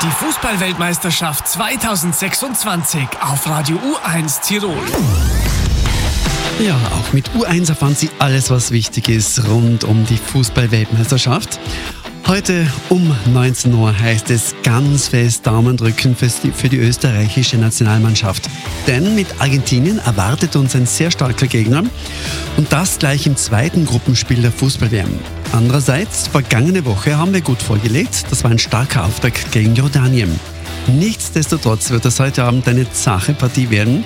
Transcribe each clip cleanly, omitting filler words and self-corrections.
Die Fußball-Weltmeisterschaft 2026 auf Radio U1 Tirol. Ja, auch mit U1 erfahren Sie alles, was wichtig ist rund um die Fußball-Weltmeisterschaft. Heute um 19 Uhr heißt es ganz fest Daumen drücken für die österreichische Nationalmannschaft. Denn mit Argentinien erwartet uns ein sehr starker Gegner und das gleich im zweiten Gruppenspiel der Fußball-WM. Andererseits, vergangene Woche haben wir gut vorgelegt, das war ein starker Auftakt gegen Jordanien. Nichtsdestotrotz wird das heute Abend eine zache Partie werden.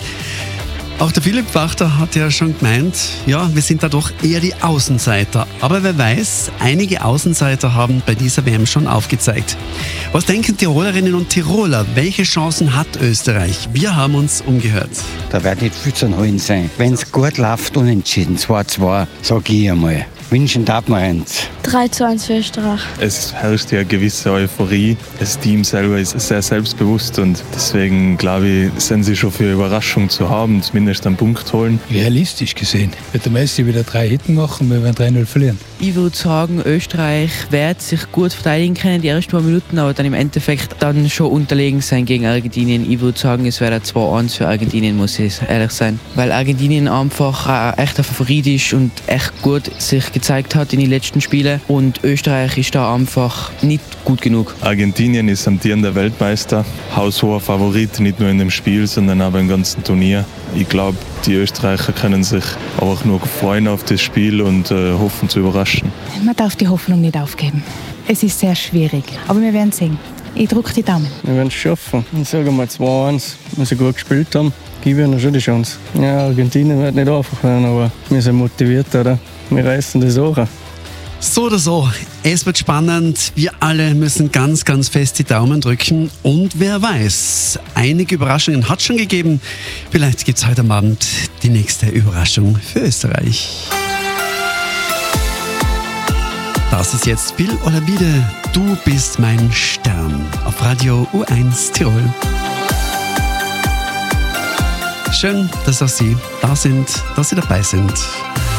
Auch der Philipp Wachter hat ja schon gemeint, ja, wir sind da doch eher die Außenseiter. Aber wer weiß, einige Außenseiter haben bei dieser WM schon aufgezeigt. Was denken Tirolerinnen und Tiroler? Welche Chancen hat Österreich? Wir haben uns umgehört. Da wird nicht viel zu holen sein. Wenn es gut läuft, unentschieden 2-2, sage ich einmal. Wünschen darf man eins. 3-1 für Österreich. Es herrscht ja eine gewisse Euphorie. Das Team selber ist sehr selbstbewusst und deswegen glaube ich, sind sie schon für eine Überraschung zu haben, zumindest einen Punkt holen. Realistisch gesehen wird der Messi wieder 3 Hitten machen, wir werden 3-0 verlieren. Ich würde sagen, Österreich wird sich gut verteidigen können, die ersten paar Minuten, aber dann im Endeffekt dann schon unterlegen sein gegen Argentinien. Ich würde sagen, es wäre 2-1 für Argentinien, muss ich ehrlich sein. Weil Argentinien einfach echt ein Favorit ist und echt gut sich gezeigt hat in den letzten Spielen und Österreich ist da einfach nicht gut genug. Argentinien ist amtierender Weltmeister, haushoher Favorit, nicht nur in dem Spiel, sondern auch im ganzen Turnier. Ich glaube, die Österreicher können sich einfach nur freuen auf das Spiel und hoffen zu überraschen. Man darf die Hoffnung nicht aufgeben. Es ist sehr schwierig, aber wir werden sehen. Ich drücke die Daumen. Wir werden es schaffen. Ich sage mal 2-1, wenn sie gut gespielt haben, gebe ich ihnen schon die Chance. Ja, Argentinien wird nicht einfach werden, aber wir sind motiviert, oder? Wir reißen das auch. So oder so, es wird spannend. Wir alle müssen ganz, ganz fest die Daumen drücken. Und wer weiß, einige Überraschungen hat es schon gegeben. Vielleicht gibt es heute Abend die nächste Überraschung für Österreich. Das ist jetzt Bill oder Bide, du bist mein Stern auf Radio U1 Tirol. Schön, dass auch Sie da sind, dass Sie dabei sind.